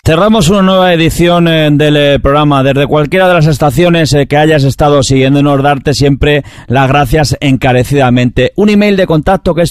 Cerramos una nueva edición del programa. Desde cualquiera de las estaciones que hayas estado siguiéndonos, darte siempre las gracias encarecidamente. Un email de contacto que es